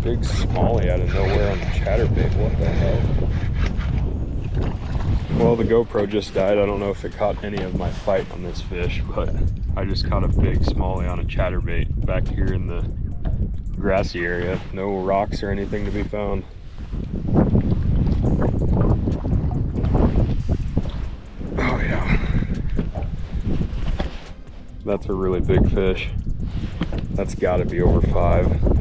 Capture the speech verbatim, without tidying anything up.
big smallie out of nowhere on the chatterbait. What the hell? Well, the GoPro just died. I don't know if it caught any of my fight on this fish, but I just caught a big smallie on a chatterbait back here in the grassy area. No rocks or anything to be found. Oh yeah. That's a really big fish. That's got to be over five.